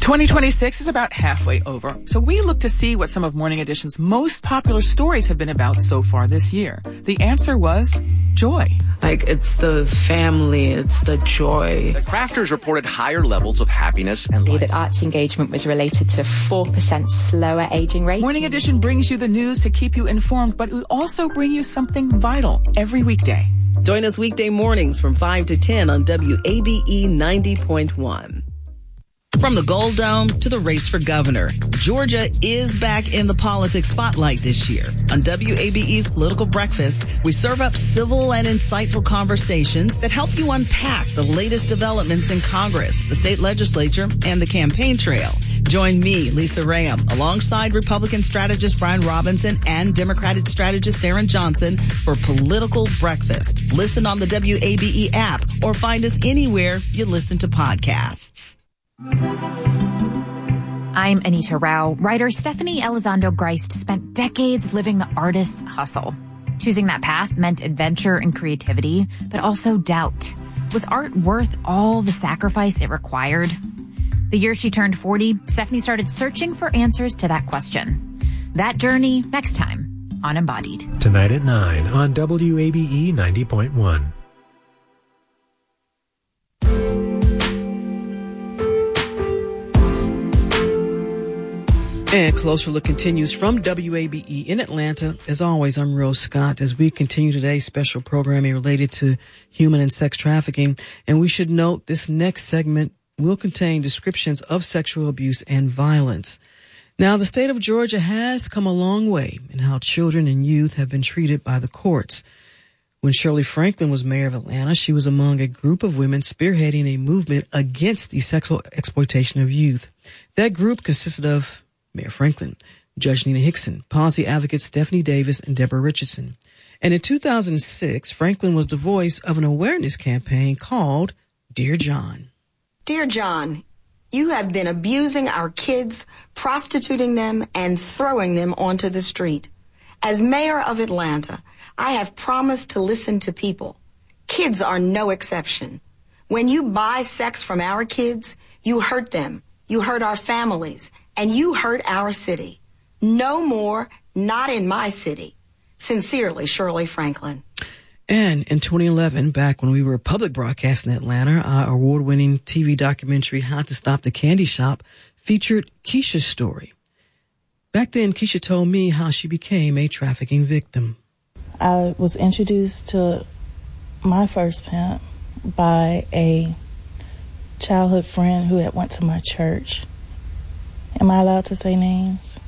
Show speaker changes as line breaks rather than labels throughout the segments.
2026 is about halfway over, so we look to see what some of Morning Edition's most popular stories have been about so far this year. The answer was joy.
Like, it's the family, it's the joy.
The crafters reported higher levels of happiness and life.
That arts engagement was related to 4% slower aging rate.
Morning Edition brings you the news to keep you informed, but we also bring you something vital every weekday.
Join us weekday mornings from 5 to 10 on WABE 90.1. From the Gold Dome to the race for governor, Georgia is back in the politics spotlight this year. On WABE's Political Breakfast, we serve up civil and insightful conversations that help you unpack the latest developments in Congress, the state legislature, and the campaign trail. Join me, Lisa Rayam, alongside Republican strategist Brian Robinson and Democratic strategist Theron Johnson for Political Breakfast. Listen on the WABE app or find us anywhere you listen to podcasts.
I'm Anita Rao. Writer Stephanie Elizondo Grist spent decades living the artist's hustle. Choosing that path meant adventure and creativity, but also doubt. Was art worth all the sacrifice it required? The year she turned 40, Stephanie started searching for answers to that question. That journey next time on Embodied.
Tonight at 9 on WABE 90.1.
And Closer Look continues from WABE in Atlanta. As always, I'm Rose Scott as we continue today's special programming related to human and sex trafficking. And we should note this next segment will contain descriptions of sexual abuse and violence. Now, the state of Georgia has come a long way in how children and youth have been treated by the courts. When Shirley Franklin was mayor of Atlanta, she was among a group of women spearheading a movement against the sexual exploitation of youth. That group consisted of Mayor Franklin, Judge Nina Hickson, policy advocates Stephanie Davis, and Deborah Richardson. And in 2006, Franklin was the voice of an awareness campaign called Dear John.
Dear John, you have been abusing our kids, prostituting them, and throwing them onto the street. As mayor of Atlanta, I have promised to listen to people. Kids are no exception. When you buy sex from our kids, you hurt them, you hurt our families, and you hurt our city. No more, not in my city. Sincerely, Shirley Franklin.
And in 2011, back when we were public broadcasting in Atlanta, our award-winning TV documentary, How to Stop the Candy Shop, featured Keisha's story. Back then, Keisha told me how she became a trafficking victim.
I was introduced to my first pimp by a childhood friend who had went to my church. Am I allowed to say names?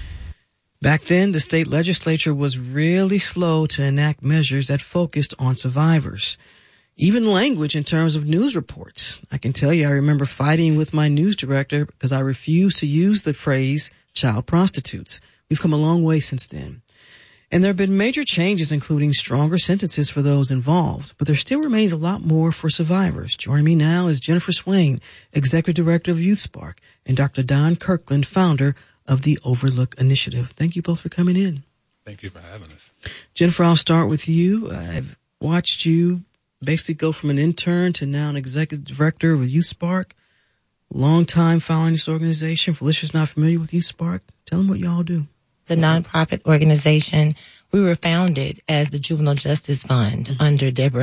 Back then, the state legislature was really slow to enact measures that focused on survivors. Even language in terms of news reports. I can tell you, I remember fighting with my news director because I refused to use the phrase child prostitutes. We've come a long way since then. And there have been major changes, including stronger sentences for those involved. But there still remains a lot more for survivors. Joining me now is Jennifer Swain, Executive Director of Youth Spark, and Dr. Don Kirkland, founder of the Overlook Initiative. Thank you both for coming in.
Thank you for having us.
Jennifer, I'll start with you. I've watched you basically go from an intern to now an Executive Director with Youth Spark. Long time following this organization. For listeners not familiar with Youth Spark, tell them what y'all do.
The nonprofit organization, we were founded as the Juvenile Justice Fund under Deborah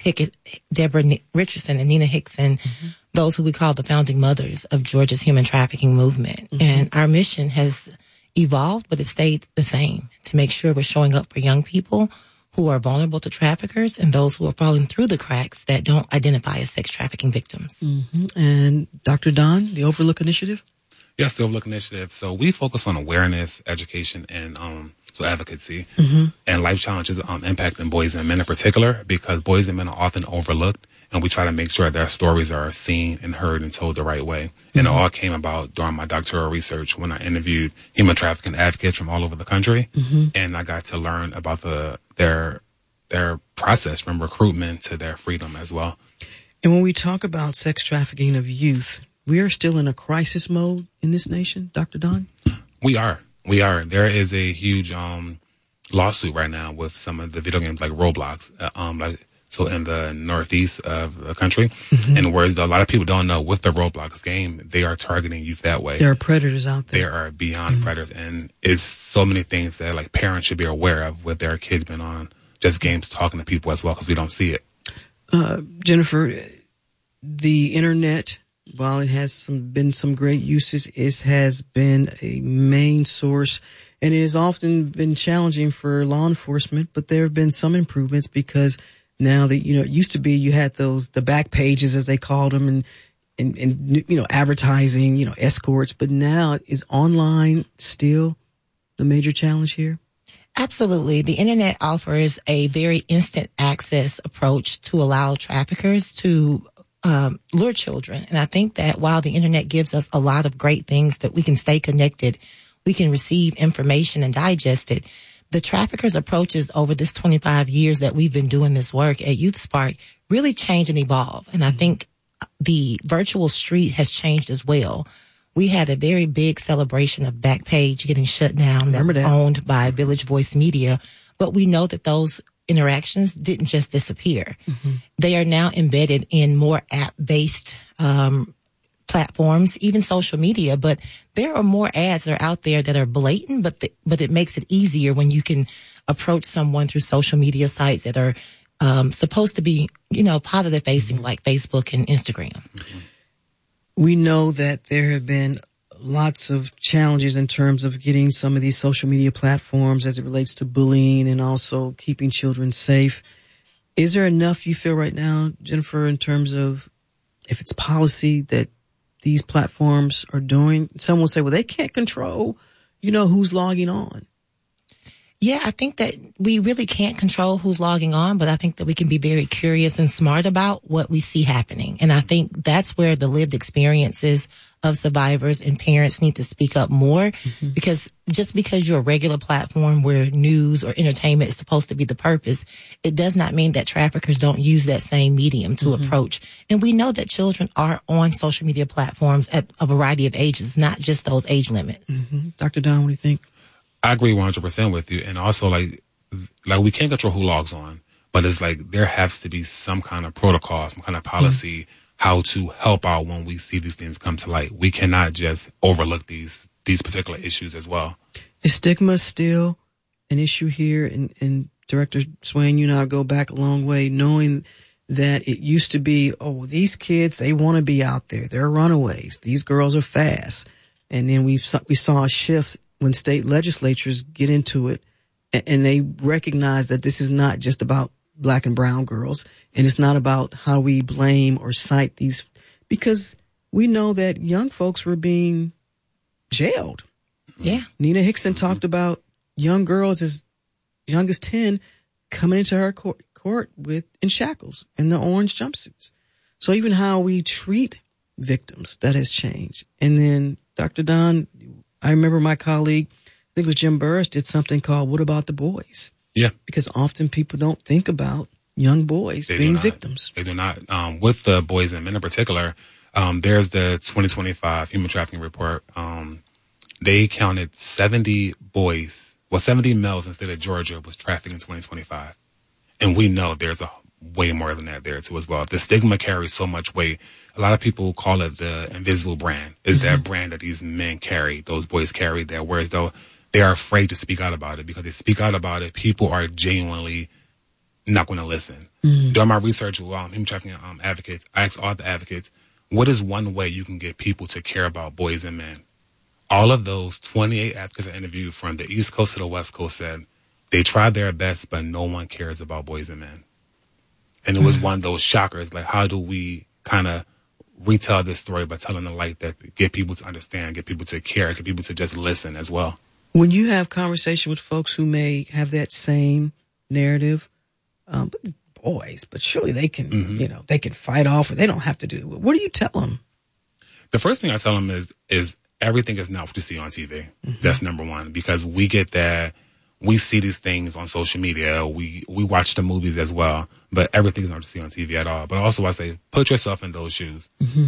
Richardson and Nina Hickson, those who we call the founding mothers of Georgia's human trafficking movement. And our mission has evolved, but it stayed the same, to make sure we're showing up for young people who are vulnerable to traffickers and those who are falling through the cracks that don't identify as sex trafficking victims.
And Dr. Don, the Overlook Initiative?
Yes, the Overlook Initiative. So we focus on awareness, education, and so advocacy and life challenges impacting boys and men in particular, because boys and men are often overlooked, and we try to make sure their stories are seen and heard and told the right way. And it all came about during my doctoral research when I interviewed human trafficking advocates from all over the country, and I got to learn about their process from recruitment to their freedom as well.
And when we talk about sex trafficking of youth, we are still in a crisis mode in this nation, Dr. Don?
We are. There is a huge lawsuit right now with some of the video games like Roblox. so in the northeast of the country. And whereas a lot of people don't know, with the Roblox game, they are targeting youth that way.
There are predators out there.
There are beyond predators, and it's so many things that like parents should be aware of with their kids been on just games, talking to people as well, because we don't see it.
Jennifer, the internet, while it has been some great uses, it has been a main source, and it has often been challenging for law enforcement, but there have been some improvements because now that, it used to be you had the back pages, as they called them, and advertising, escorts, but now is online still the major challenge here?
Absolutely. The internet offers a very instant access approach to allow traffickers to lure children. And I think that while the internet gives us a lot of great things that we can stay connected, we can receive information and digest it, the traffickers' approaches over this 25 years that we've been doing this work at Youth Spark really change and evolve. And I think the virtual street has changed as well. We had a very big celebration of Backpage getting shut down that was owned by Village Voice Media. But we know that those interactions didn't just disappear. They are now embedded in more app-based platforms, even social media. But there are more ads that are out there that are blatant, but it makes it easier when you can approach someone through social media sites that are supposed to be, positive facing, like Facebook and Instagram.
We know that there have been lots of challenges in terms of getting some of these social media platforms as it relates to bullying and also keeping children safe. Is there enough you feel right now, Jennifer, in terms of if it's policy that these platforms are doing? Some will say, well, they can't control, who's logging on.
Yeah, I think that we really can't control who's logging on, but I think that we can be very curious and smart about what we see happening. And I think that's where the lived experiences of survivors and parents need to speak up more, because just because you're a regular platform where news or entertainment is supposed to be the purpose, it does not mean that traffickers don't use that same medium to approach. And we know that children are on social media platforms at a variety of ages, not just those age limits.
Dr. Don, what do you think?
I agree 100% with you. And also, like we can't control who logs on, but it's like there has to be some kind of protocol, some kind of policy, how to help out when we see these things come to light. We cannot just overlook these particular issues as well.
Is stigma still an issue here? And Director Swain, you and I go back a long way, knowing that it used to be, these kids, they want to be out there. They're runaways. These girls are fast. And then we saw a shift when state legislatures get into it and they recognize that this is not just about black and brown girls, and it's not about how we blame or cite these, because we know that young folks were being jailed.
Yeah.
Nina Hickson talked about young girls as young as 10 coming into her court in shackles and the orange jumpsuits. So even how we treat victims, that has changed. And then Dr. Don, I remember my colleague, I think it was Jim Burris, did something called What About the Boys?
Yeah.
Because often people don't think about young boys being victims.
They do not. With the boys and men in particular, there's the 2025 Human Trafficking Report. They counted 70 boys, 70 males in the state of Georgia was trafficked in 2025. And we know there's way more than that there too as well. The stigma carries so much weight. A lot of people call it the invisible brand. Is that brand that these men carry, those boys carry there, whereas though they are afraid to speak out about it, because they speak out about it, people are genuinely not going to listen. During my research with human trafficking advocates, I asked all the advocates, what is one way you can get people to care about boys and men? All of those 28 advocates I interviewed from the East Coast to the West Coast said they tried their best, but no one cares about boys and men. And it was one of those shockers, like how do we kind of retell this story by telling the light that get people to understand, get people to care, get people to just listen as well.
When you have conversation with folks who may have that same narrative, boys, but surely they can, they can fight off, or they don't have to do it. What do you tell them?
The first thing I tell them is everything is not what you see on TV. That's number one, because we get that. We see these things on social media. We watch the movies as well, but everything is not what you see on TV at all. But also I say, put yourself in those shoes.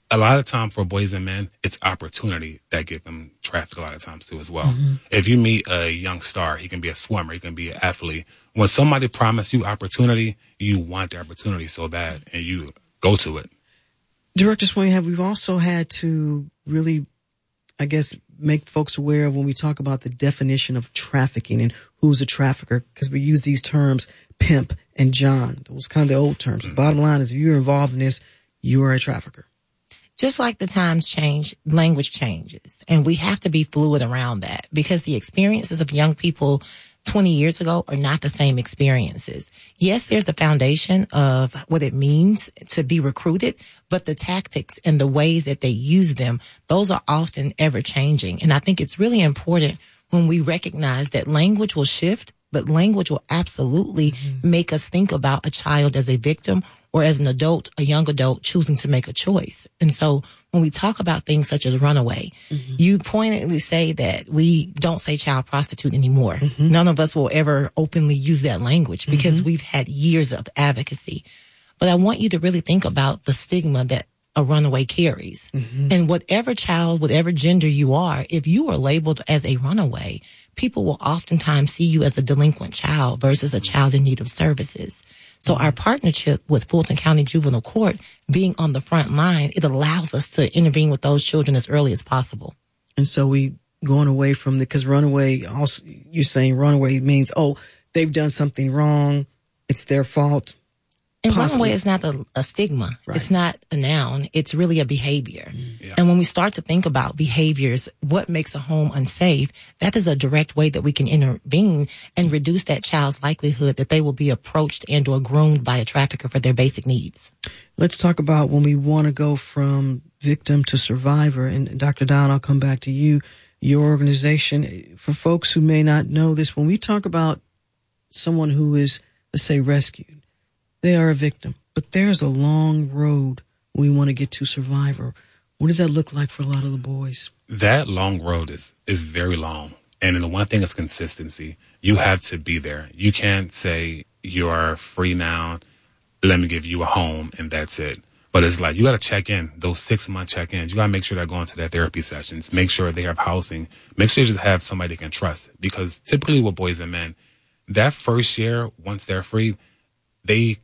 a lot of time for boys and men, it's opportunity that get them trafficked a lot of times too as well.
Mm-hmm.
If you meet a young star, he can be a swimmer, he can be an athlete. When somebody promises you opportunity, you want the opportunity so bad and you go to it.
Director Swain, we've also had to really, I guess, make folks aware of when we talk about the definition of trafficking and who's a trafficker, because we use these terms pimp and John. Those kind of the old terms. Mm-hmm. Bottom line is, if you're involved in this, you are a trafficker.
Just like the times change, language changes. And we have to be fluid around that, because the experiences of young people 20 years ago are not the same experiences. Yes, there's the foundation of what it means to be recruited, but the tactics and the ways that they use them, those are often ever changing. And I think it's really important when we recognize that language will shift, but language will absolutely make us think about a child as a victim or as an adult, a young adult choosing to make a choice. And so when we talk about things such as runaway, you pointedly say that we don't say child prostitute anymore. None of us will ever openly use that language because we've had years of advocacy. But I want you to really think about the stigma that a runaway carries. And whatever child, whatever gender you are, if you are labeled as a runaway, people will oftentimes see you as a delinquent child versus a child in need of services. So our partnership with Fulton County Juvenile Court being on the front line, it allows us to intervene with those children as early as possible.
And so we going away from because runaway, also, you're saying runaway means, they've done something wrong. It's their fault.
And runaway is not a stigma. Right. It's not a noun. It's really a behavior. Yeah. And when we start to think about behaviors, what makes a home unsafe, that is a direct way that we can intervene and reduce that child's likelihood that they will be approached and or groomed by a trafficker for their basic needs.
Let's talk about when we want to go from victim to survivor. And Dr. Dowd, I'll come back to you. Your organization, for folks who may not know this, when we talk about someone who is, let's say, rescued, they are a victim, but there's a long road we want to get to survivor. What does that look like for a lot of the boys?
That long road is very long. And the one thing is consistency. You have to be there. You can't say you are free now, let me give you a home, and that's it. But it's like you got to check in, those 6-month check-ins. You got to make sure they're going to their therapy sessions. Make sure they have housing. Make sure you just have somebody they can trust. Because typically with boys and men, that first year, once they're free, they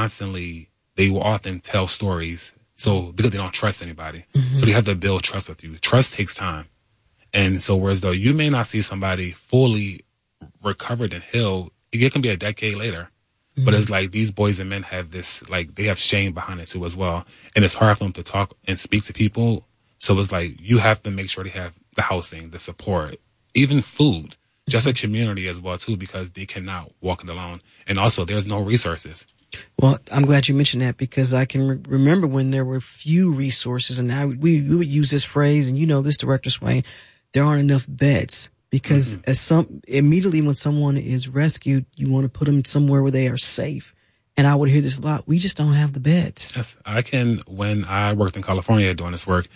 will often tell stories. So because they don't trust anybody. So they have to build trust with you. Trust takes time. And so whereas though you may not see somebody fully recovered and healed, it can be a decade later. But it's like these boys and men have this, like they have shame behind it too as well. And it's hard for them to talk and speak to people. So it's like you have to make sure they have the housing, the support, even food, just a community as well too, because they cannot walk it alone. And also there's no resources.
Well, I'm glad you mentioned that because I can remember when there were few resources, and now we would use this phrase, and you know this, Director Swain, there aren't enough beds because immediately when someone is rescued, you want to put them somewhere where they are safe. And I would hear this a lot. We just don't have the beds.
Yes, when I worked in California doing this work,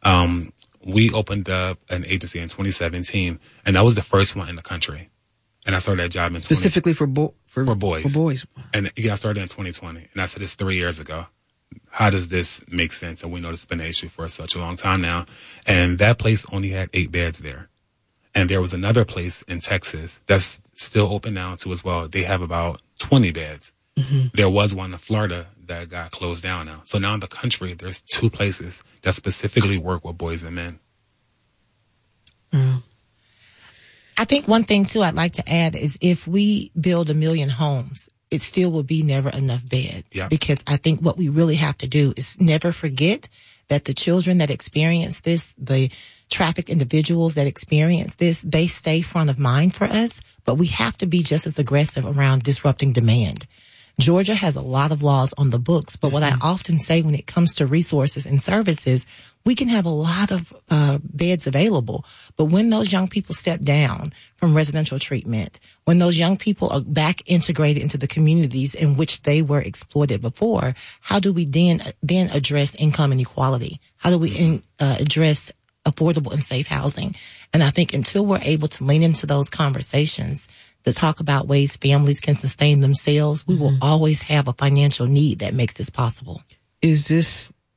we opened up an agency in 2017, and that was the first one in the country. And I started that job in
specifically for boys.
For boys.
Wow.
And I started in 2020. And I said, it's 3 years ago. How does this make sense? And we know this has been an issue for such a long time now. And that place only had 8 beds there. And there was another place in Texas that's still open now too as well. They have about 20 beds. There was one in Florida that got closed down now. So now in the country, there's 2 places that specifically work with boys and men.
I think one thing, too, I'd like to add is if we build 1 million homes, it still will be never enough beds. Yeah. Because I think what we really have to do is never forget that the children that experience this, the trafficked individuals that experience this, they stay front of mind for us. But we have to be just as aggressive around disrupting demand. Georgia has a lot of laws on the books, but what I often say when it comes to resources and services, we can have a lot of beds available. But when those young people step down from residential treatment, when those young people are back integrated into the communities in which they were exploited before, how do we then address income inequality? How do we address affordable and safe housing? And I think until we're able to lean into those conversations to talk about ways families can sustain themselves, we will always have a financial need that makes this possible.
Is this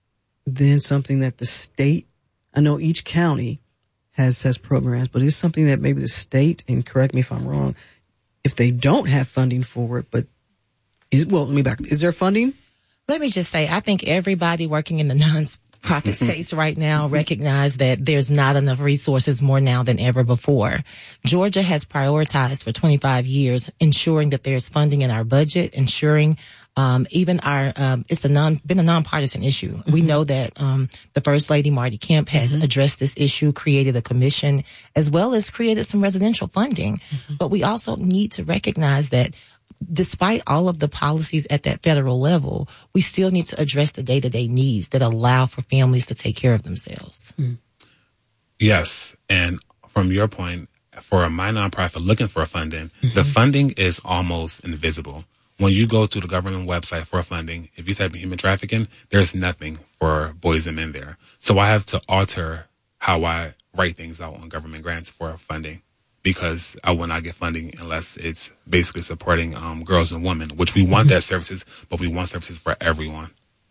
then something that the state, I know each county has programs, but it's something that maybe the state, and correct me if I'm wrong, if they don't have funding for it, but let me back up. Is there funding?
Let me just say, I think everybody working in the nonprofit space right now recognize that there's not enough resources more now than ever before. Georgia has prioritized for 25 years ensuring that there's funding in our budget, ensuring even our it's been a nonpartisan issue. We know that the First Lady Marty Kemp has addressed this issue, created a commission, as well as created some residential funding. But we also need to recognize that despite all of the policies at that federal level, we still need to address the day-to-day needs that allow for families to take care of themselves.
Yes, and from your point, for my nonprofit looking for funding, the funding is almost invisible. When you go to the government website for funding, if you type in human trafficking, there's nothing for boys and men there. So I have to alter how I write things out on government grants for funding, because I will not get funding unless it's basically supporting girls and women, which we want that services, but we want services for everyone.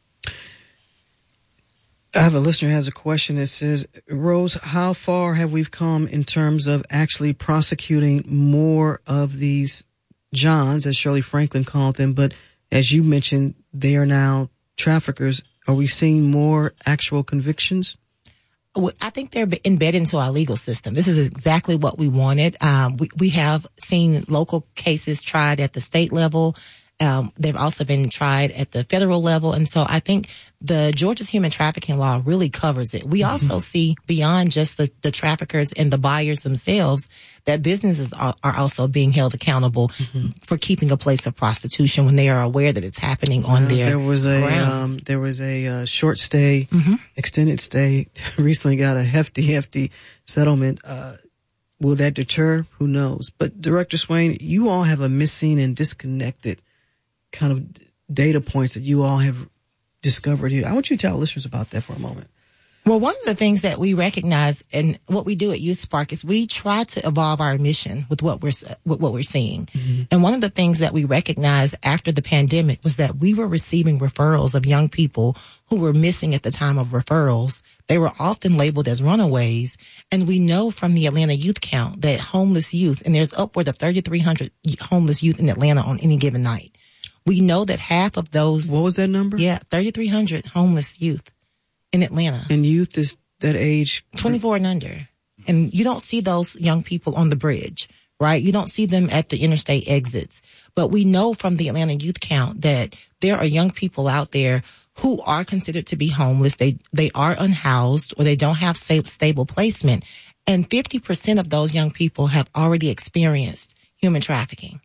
I have a listener who has a question that says, Rose, how far have we come in terms of actually prosecuting more of these Johns, as Shirley Franklin called them, but as you mentioned, they are now traffickers. Are we seeing more actual convictions?
I think they're embedded into our legal system. This is exactly what we wanted. We have seen local cases tried at the state level. They've also been tried at the federal level. And so I think the Georgia's human trafficking law really covers it. We also see beyond just the traffickers and the buyers themselves that businesses are also being held accountable for keeping a place of prostitution when they are aware that it's happening on their grounds.
There was a short stay, extended stay, recently got a hefty settlement. Will that deter? Who knows? But Director Swain, you all have a missing and disconnected kind of data points that you all have discovered here. I want you to tell listeners about that for a moment.
Well, one of the things that we recognize and what we do at Youth Spark is we try to evolve our mission with what we're seeing. And one of the things that we recognized after the pandemic was that we were receiving referrals of young people who were missing at the time of referrals. They were often labeled as runaways. And we know from the Atlanta youth count that homeless youth, and there's upward of 3,300 homeless youth in Atlanta on any given night. We know that half of those...
What was that number?
Yeah, 3,300 homeless youth in Atlanta.
And youth is that age?
24 and under. And you don't see those young people on the bridge, right? You don't see them at the interstate exits. But we know from the Atlanta youth count that there are young people out there who are considered to be homeless. They are unhoused or they don't have stable placement. And 50% of those young people have already experienced human trafficking.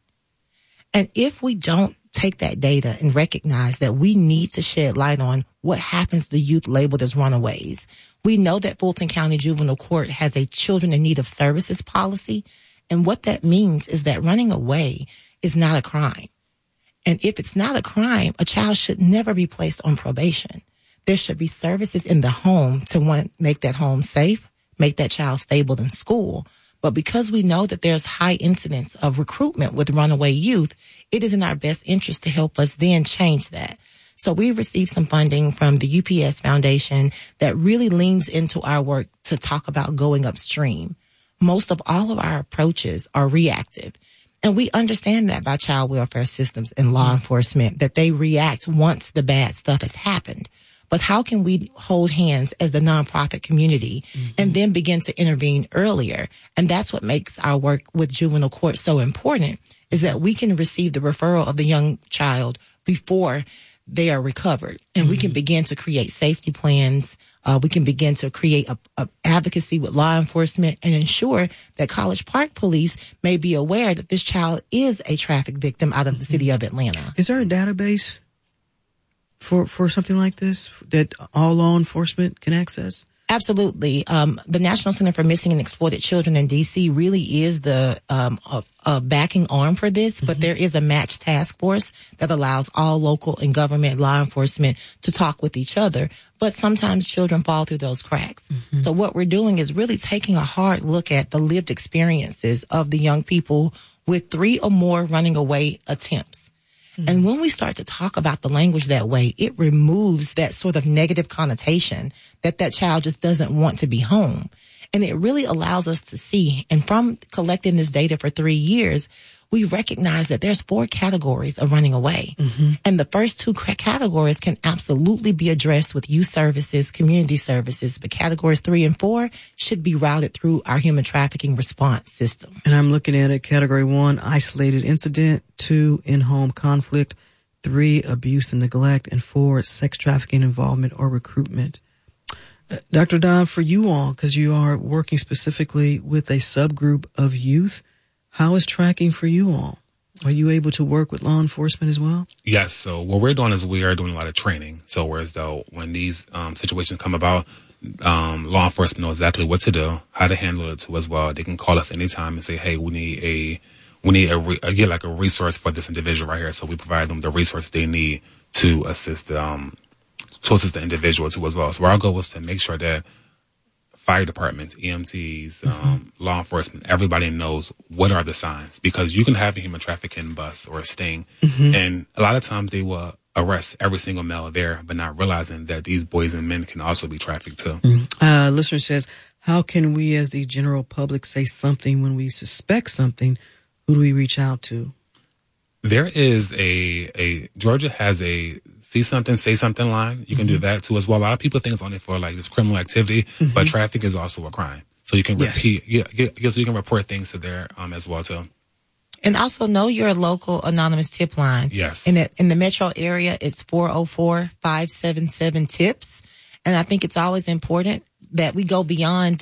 And if we don't take that data and recognize that we need to shed light on what happens to the youth labeled as runaways. We know that Fulton County Juvenile Court has a children in need of services policy. And what that means is that running away is not a crime. And if it's not a crime, a child should never be placed on probation. There should be services in the home to make that home safe, make that child stable in school. But because we know that there's high incidence of recruitment with runaway youth, it is in our best interest to help us then change that. So we received some funding from the UPS Foundation that really leans into our work to talk about going upstream. Most of all of our approaches are reactive. And we understand that by child welfare systems and law enforcement, that they react once the bad stuff has happened. But how can we hold hands as the nonprofit community and then begin to intervene earlier? And that's what makes our work with juvenile court so important, is that we can receive the referral of the young child before they are recovered. And we can begin to create safety plans. We can begin to create a advocacy with law enforcement and ensure that College Park Police may be aware that this child is a traffic victim out of the city of Atlanta.
Is there a database for something like this that all law enforcement can access?
Absolutely. The National Center for Missing and Exploited Children in D.C. really is the backing arm for this, but there is a match task force that allows all local and government law enforcement to talk with each other. But sometimes children fall through those cracks. So what we're doing is really taking a hard look at the lived experiences of the young people with 3 or more running away attempts. And when we start to talk about the language that way, it removes that sort of negative connotation that child just doesn't want to be home. And it really allows us to see, and from collecting this data for 3 years, we recognize that there's 4 categories of running away. And the first 2 categories can absolutely be addressed with youth services, community services, but categories 3 and 4 should be routed through our human trafficking response system.
And I'm looking at it, category 1, isolated incident, 2, in-home conflict, 3, abuse and neglect, and 4, sex trafficking involvement or recruitment. Dr. Don, for you all, because you are working specifically with a subgroup of youth, how is tracking for you all? Are you able to work with law enforcement as well?
Yes. So what we're doing is we are doing a lot of training. So whereas though when these situations come about, law enforcement know exactly what to do, how to handle it too as well. They can call us anytime and say, hey, we need a resource for this individual right here. So we provide them the resource they need to assist the individual too as well. So our goal was to make sure that fire departments, EMTs, law enforcement, everybody knows what are the signs, because you can have a human trafficking bust or a sting, and a lot of times they will arrest every single male there, but not realizing that these boys and men can also be trafficked too.
Listener says, how can we as the general public say something when we suspect something? Who do we reach out to?
There is Georgia has a see something, say something line. You can do that too as well. A lot of people think it's only for like this criminal activity, but traffic is also a crime. So you can so you can report things to there as well too.
And also know your local anonymous tip line.
Yes.
In the metro area, it's 404-577-TIPS. And I think it's always important that we go beyond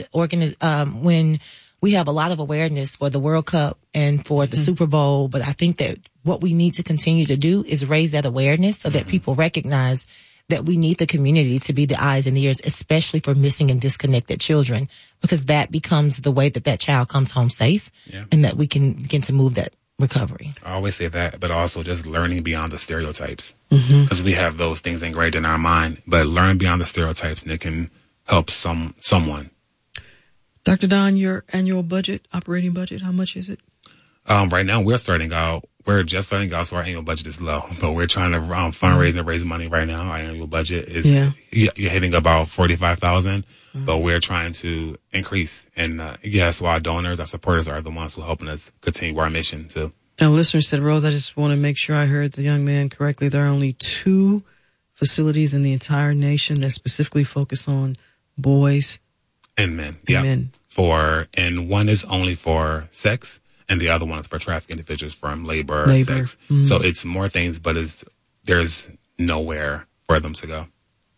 when we have a lot of awareness for the World Cup and for the Super Bowl. But I think that what we need to continue to do is raise that awareness so that people recognize that we need the community to be the eyes and ears, especially for missing and disconnected children, because that becomes the way that child comes home safe and that we can begin to move that recovery.
I always say that, but also just learning beyond the stereotypes, because we have those things engraved in our mind, but learn beyond the stereotypes and it can help someone.
Dr. Don, your annual operating budget, how much is it?
Right now we're just starting out, so our annual budget is low, but we're trying to fundraise and raise money right now. Our annual budget is you're hitting about $45,000, but we're trying to increase. And so our donors, our supporters are the ones who are helping us continue our mission too.
And a listener said, Rose, I just want to make sure I heard the young man correctly. There are only 2 facilities in the entire nation that specifically focus on boys
and men.
Men.
And one is only for sex, and the other one is for trafficked individuals from labor. Sex. So it's more things, but there's nowhere for them to go.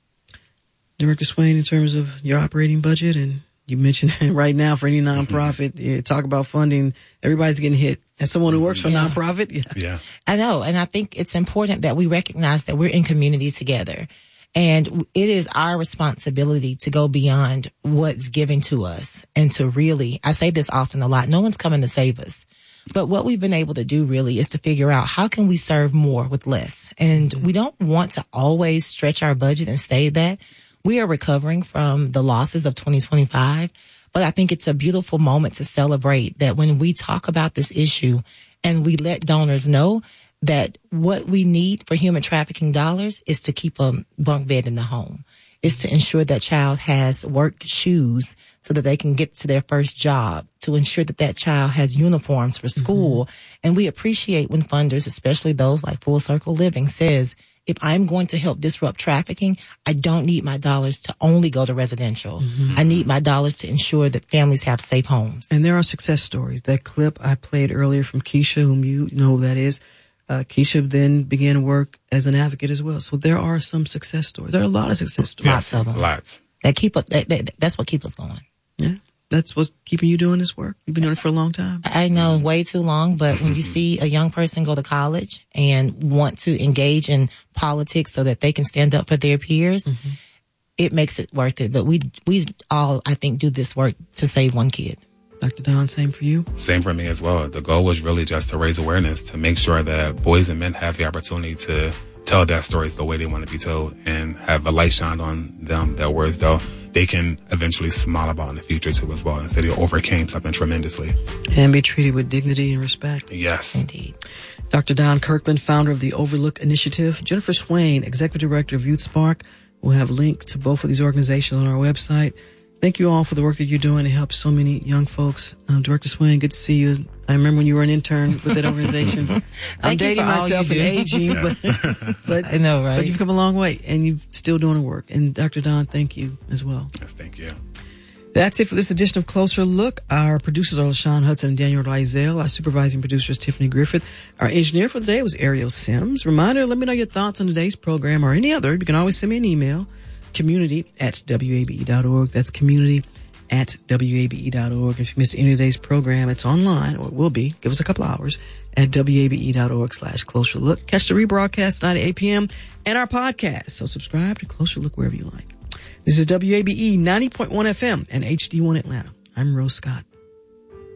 Director Swain, in terms of your operating budget, and you mentioned right now for any nonprofit, you talk about funding, everybody's getting hit. As someone who works for a nonprofit,
I know, and I think it's important that we recognize that we're in community together. And it is our responsibility to go beyond what's given to us and to really, I say this often a lot, no one's coming to save us. But what we've been able to do really is to figure out how can we serve more with less. And we don't want to always stretch our budget and stay that. We are recovering from the losses of 2025. But I think it's a beautiful moment to celebrate that when we talk about this issue and we let donors know that what we need for human trafficking dollars is to keep a bunk bed in the home, is to ensure that child has work shoes so that they can get to their first job, to ensure that child has uniforms for school. And we appreciate when funders, especially those like Full Circle Living, says, if I'm going to help disrupt trafficking, I don't need my dollars to only go to residential. I need my dollars to ensure that families have safe homes.
And there are success stories. That clip I played earlier from Keisha, whom you know who that is, Keisha then began work as an advocate as well. So there are some success stories. There are a lot of success stories.
Lots of them.
Lots.
That's what keeps us going.
Yeah. That's what's keeping you doing this work. You've been doing it for a long time.
I know, way too long. But when you see a young person go to college and want to engage in politics so that they can stand up for their peers, it makes it worth it. But we all, I think, do this work to save one kid.
Dr. Don, same for you?
Same for me as well. The goal was really just to raise awareness, to make sure that boys and men have the opportunity to tell their stories the way they want to be told and have a light shine on them, their words, though they can eventually smile about in the future too as well, and say they overcame something tremendously.
And be treated with dignity and respect.
Yes.
Indeed.
Dr. Don Kirkland, founder of the Overlook Initiative. Jennifer Swain, executive director of Youth Spark. We'll have links to both of these organizations on our website. Thank you all for the work that you're doing to help so many young folks. Director Swain, good to see you. I remember when you were an intern with that organization. I'm dating myself and aging, but
I know, right?
But you've come a long way, and you're still doing the work. And Dr. Don, thank you as well.
Yes, thank you.
That's it for this edition of Closer Look. Our producers are LaShawn Hudson and Daniel Rizel. Our supervising producer is Tiffany Griffith. Our engineer for the day was Ariel Sims. Reminder, let me know your thoughts on today's program or any other. You can always send me an email, community@wabe.org. That's community@wabe.org. If you missed any of today's program, it's online, or it will be. Give us a couple hours at wabe.org/Closer Look. Catch the rebroadcast tonight at 8 p.m. and our podcast. So subscribe to Closer Look wherever you like. This is WABE 90.1 FM and HD1 Atlanta. I'm Rose Scott.